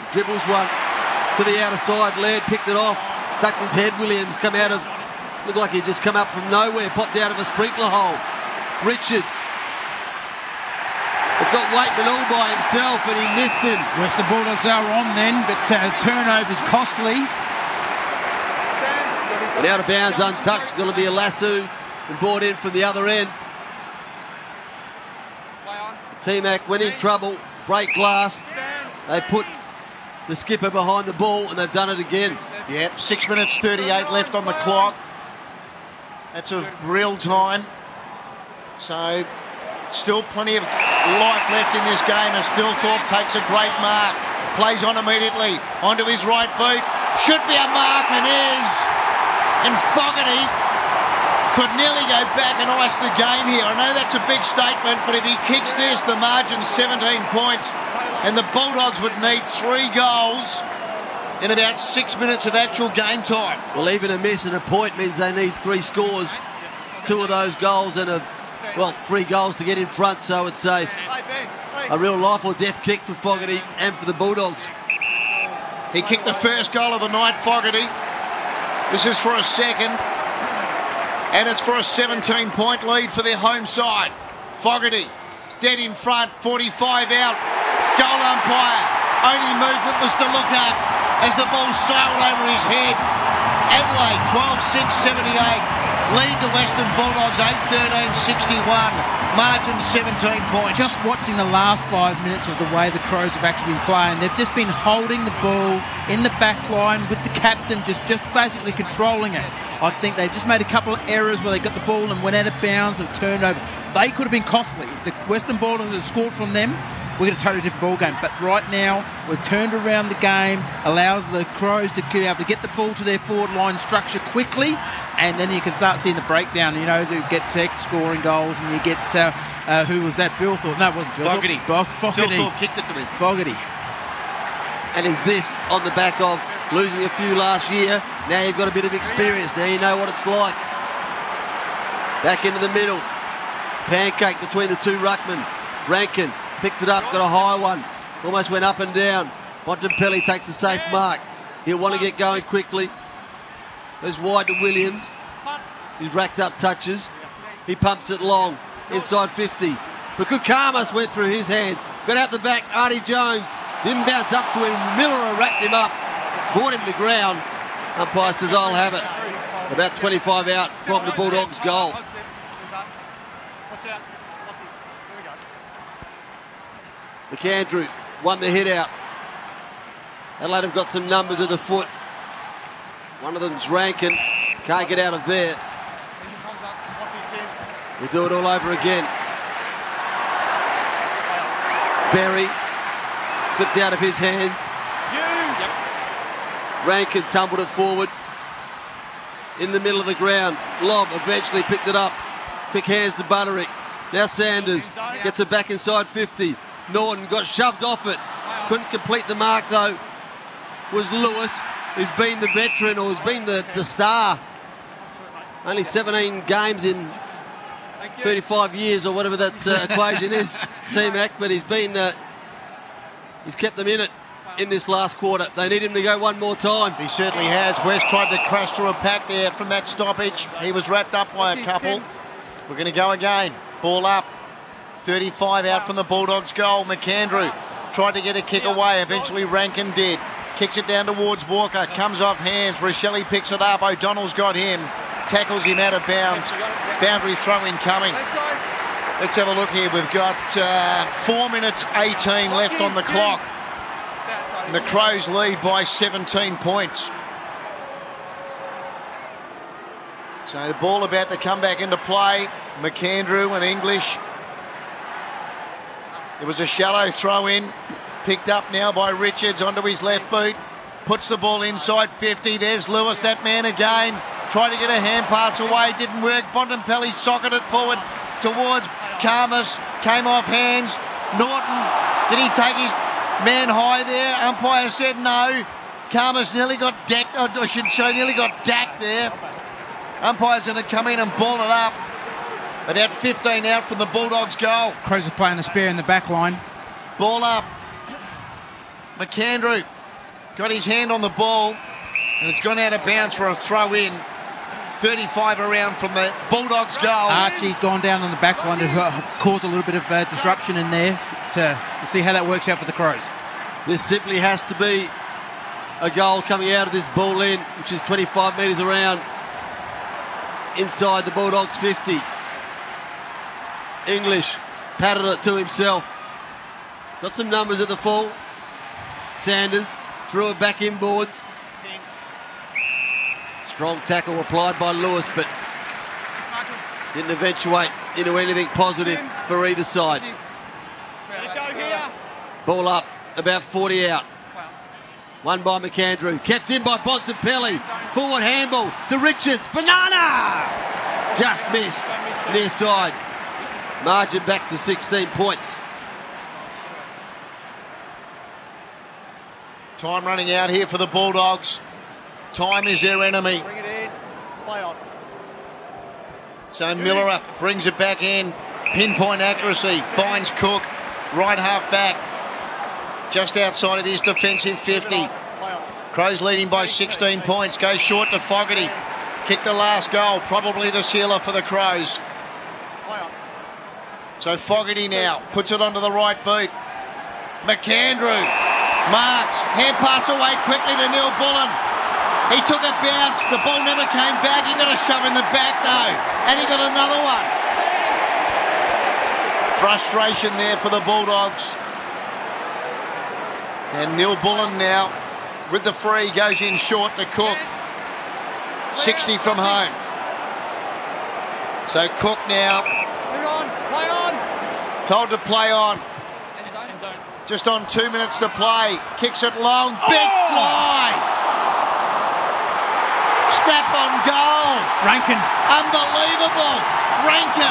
dribbles one to the outer side. Laird picked it off, ducked his head. Williams come out of, looked like he'd just come up from nowhere, popped out of a sprinkler hole. Richards has got Waitman all by himself and he missed him. Western Bulldogs are on then, but turnover's costly. And out of bounds, untouched. Going to be a lasso and brought in from the other end. T-Mac went in trouble, break glass. They put the skipper behind the ball and they've done it again. Yep, 6 minutes 38 left on the clock. That's a real time. So still plenty of life left in this game as Thilthorpe takes a great mark. Plays on immediately, onto his right boot. Should be a mark and is. And Fogarty could nearly go back and ice the game here. I know that's a big statement, but if he kicks this, the margin's 17 points. And the Bulldogs would need 3 goals in about 6 minutes of actual game time. Well, even a miss and a point means they need 3 scores. 2 of those goals and 3 goals to get in front. So it's a real life or death kick for Fogarty and for the Bulldogs. He kicked the first goal of the night, Fogarty. This is for a second. And it's for a 17-point lead for their home side. Fogarty is dead in front, 45 out. Goal umpire. Only movement was to look up as the ball sailed over his head. Adelaide 12-6-78. Lead the Western Bulldogs 8-13-61. Margin 17 points. Just watching the last 5 minutes of the way the Crows have actually been playing, they've just been holding the ball in the back line with the captain just basically controlling it. I think they've just made a couple of errors where they got the ball and went out of bounds or turned over. They could have been costly. If the Western Bulldogs had scored from them, we're going to totally different ball game. But right now, we've turned around the game, allows the Crows to be able to get the ball to their forward line structure quickly, and then you can start seeing the breakdown. You know, they get Tex scoring goals, and you get who was that? Thilthorpe? No, it wasn't Thilthorpe. Fogarty. Thilthorpe kicked it to him. Fogarty. And is this on the back of losing a few last year? Now you've got a bit of experience. Now you know what it's like. Back into the middle. Pancake between the 2 ruckmen. Rankin picked it up, got a high one. Almost went up and down. Bontempelli takes a safe mark. He'll want to get going quickly. Goes wide to Williams. He's racked up touches. He pumps it long. Inside 50. But Kukamas went through his hands. Got out the back. Artie Jones didn't bounce up to him. Miller racked him up. Brought him to ground. Umpire says, I'll have it. About 25 out from the Bulldogs' goal. McAndrew won the hit out. Adelaide have got some numbers of the foot. One of them's Rankin. Can't get out of there. We'll do it all over again. Berry slipped out of his hands. Rankin tumbled it forward. In the middle of the ground. Lob eventually picked it up. Quick hands to Butterick. Now Sanders gets it back inside 50. Norton got shoved off it. Couldn't complete the mark though. Was Lewis, who's been the veteran or who's been the star. Only 17 games in 35 years or whatever that equation is, T-Mac, but he's kept them in it in this last quarter. They need him to go one more time. He certainly has. West tried to crash through a pack there from that stoppage. He was wrapped up by a couple. We're going to go again. Ball up. 35 out from the Bulldogs' goal. McAndrew tried to get a kick away. Eventually Rankin did. Kicks it down towards Walker. Comes off hands. Rochelle picks it up. O'Donnell's got him. Tackles him out of bounds. Boundary throw in coming. Let's have a look here. We've got 4 minutes 18 left on the clock. And the Crows lead by 17 points. So the ball about to come back into play. McAndrew and English. It was a shallow throw in. Picked up now by Richards onto his left boot. Puts the ball inside 50. There's Lewis, that man again. Tried to get a hand pass away. Didn't work. Bontempelli socketed forward towards Karmas. Came off hands. Norton, did he take his man high there? Umpire said no. Karmas nearly got decked. I should say nearly got dacked there. Umpire's going to come in and ball it up. About 15 out from the Bulldogs' goal. Crows are playing a spare in the back line. Ball up. McAndrew got his hand on the ball, and it's gone out of bounds for a throw in. 35 around from the Bulldogs' goal. Archie's gone down on the back line to cause a little bit of disruption in there to see how that works out for the Crows. This simply has to be a goal coming out of this ball in, which is 25 metres around inside the Bulldogs' 50. English patted it to himself. Got some numbers at the full. Sanders threw it back inboards. Strong tackle applied by Lewis, but didn't eventuate into anything positive for either side. Ball up, about 40 out. Won by McAndrew, kept in by Bontempelli. Forward handball to Richards. Banana! Just missed, near side. Margin back to 16 points. Time running out here for the Bulldogs. Time is their enemy. Bring it in. Play on. So Miller brings it back in. Pinpoint accuracy. Finds Cook. Right half back. Just outside of his defensive 50. Play on. Crows leading by 16 points. Goes short to Fogarty. Kicked the last goal. Probably the sealer for the Crows. Play on. So Fogarty now puts it onto the right boot. McAndrew marks. Hand pass away quickly to Neil Bullen. He took a bounce. The ball never came back. He got a shove in the back though. And he got another one. Frustration there for the Bulldogs. And Neil Bullen now with the free goes in short to Cook. 60 from home. So Cook now Move on. Play on. told to play on. End zone. End zone. Just on 2 minutes to play. Kicks it long. Big fly. Snap on goal. Rankin. Unbelievable. Rankin.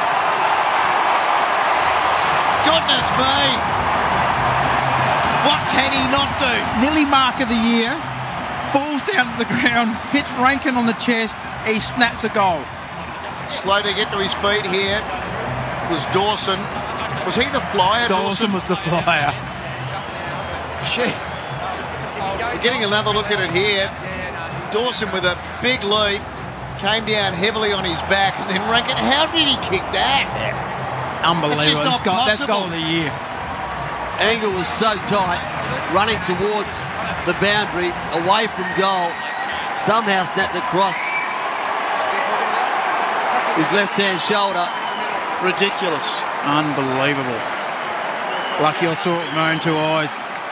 Goodness me. What can he not do? Nearly mark of the year. Falls down to the ground. Hits Rankin on the chest. He snaps a goal. Slow to get to his feet here was Dawson. Was he the flyer? Dawson was the flyer. Gee. We're getting another look at it here. Dawson with a big leap, came down heavily on his back, and then Rankin, how did he kick that? Unbelievable. It's just not That's goal possible. of the year. Angle was so tight, running towards the boundary, away from goal. Somehow snapped across his left-hand shoulder. Ridiculous. Unbelievable. Lucky I saw it with my own two eyes.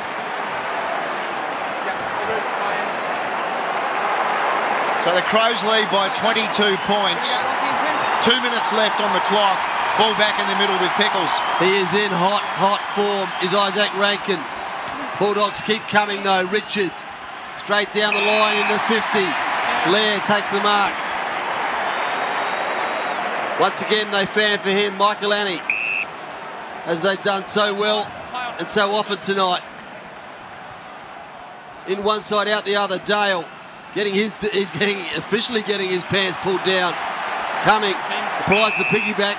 So the Crows lead by 22 points. 2 minutes left on the clock. Ball back in the middle with Pickles. He is in hot form, is Isaac Rankin. Bulldogs keep coming though. Richards straight down the line into 50. Lair takes the mark. Once again they fan for him, Michael Annie, as they've done so well and so often tonight. In one side, out the other. Dale officially getting his pants pulled down. Coming, applies the piggyback.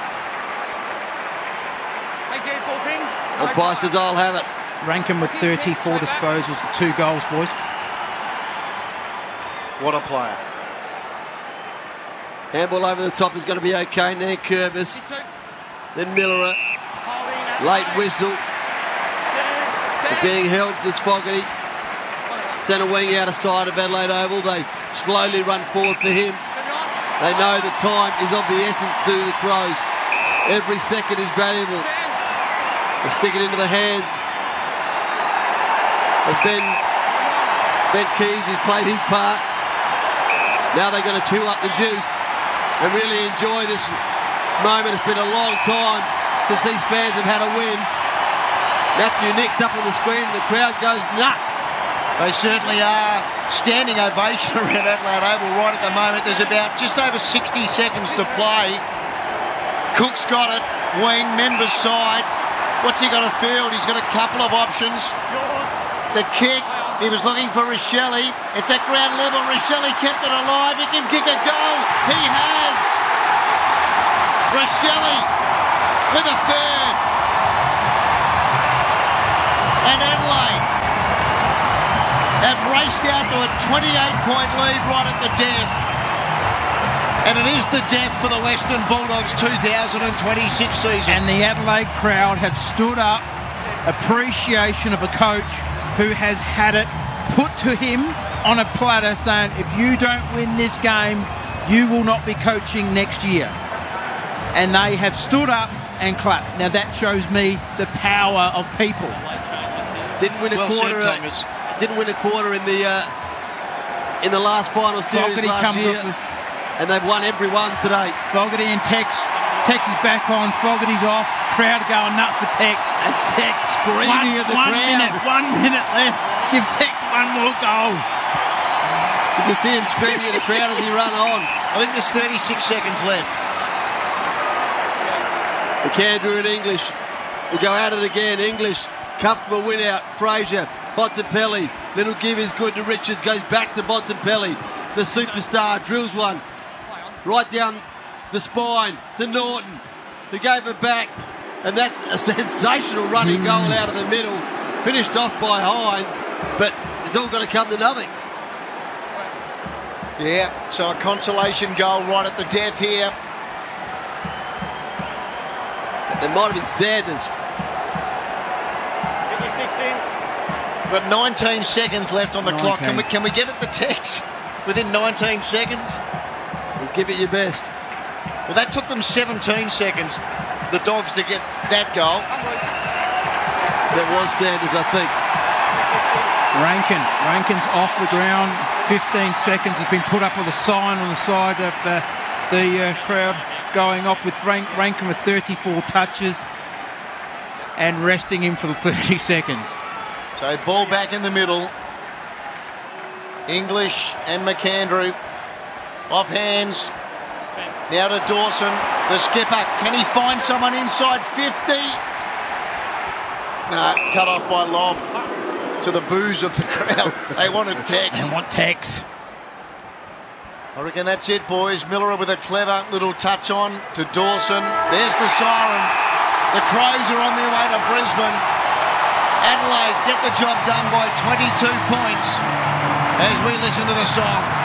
Thank you, Paul Kings. Umpire says, I'll have it. Rankin with 34 disposals, 2 goals, boys. What a player. Handball over the top is going to be okay. Now Kurbis, then Miller. Late whistle. Being held is Fogarty. Centre wing out of sight of Adelaide Oval. They slowly run forward for him. They know that time is of the essence to the Crows. Every second is valuable. They stick it into the hands of Ben Keys, who's played his part. Now they're going to chew up the juice and really enjoy this moment. It's been a long time since these fans have had a win. Matthew Nicks up on the screen and the crowd goes nuts. They certainly are. Standing ovation around Adelaide Oval right at the moment. There's about just over 60 seconds to play. Cook's got it. Wing, Members side. What's he got to field? He's got a couple of options. The kick. He was looking for Richelli. It's at ground level. Richelli kept it alive. He can kick a goal. He has. Richelli with a third. And Adelaide have raced out to a 28-point lead right at the death. And it is the death for the Western Bulldogs 2026 season. And the Adelaide crowd have stood up, appreciation of a coach who has had it put to him on a platter saying, if you don't win this game, you will not be coaching next year. And they have stood up and clapped. Now that shows me the power of people. Didn't win a Well quarter. said, Thomas. Didn't win a quarter in the last final series Fogarty last comes year, up with and they've won every one today. Fogarty and Tex. Tex is back on. Fogarty's off. Crowd going nuts for Tex. And Tex screaming at the crowd. 1 minute left. Give Tex one more goal. Did you see him screaming at the crowd as he ran on? I think there's 36 seconds left. McAndrew and English will go at it again. English, comfortable win out. Fraser, Bontempelli. Little give is good to Richards. Goes back to Bontempelli. The superstar drills one right down the spine to Norton, who gave it back. And that's a sensational running goal out of the middle. Finished off by Hines, but it's all going to come to nothing. Yeah, so a consolation goal right at the death here. There might have been Sanders. Get your 6 in. But 19 seconds left on the clock. 19. Can we get it to Tex within 19 seconds? Well, give it your best. Well, that took them 17 seconds, the Dogs, to get that goal. That was Sanders, I think. Rankin's off the ground. 15 seconds has been put up with a sign on the side of the crowd going off with Rankin with 34 touches and resting him for the 30 seconds. So ball back in the middle. English and McAndrew off hands. Now to Dawson, the skipper. Can he find someone inside 50? No, cut off by Lob. To the boos of the crowd. They wanted Tex. They want Tex. I reckon that's it, boys. Miller with a clever little touch on to Dawson. There's the siren. The Crows are on their way to Brisbane. Adelaide get the job done by 22 points as we listen to the song.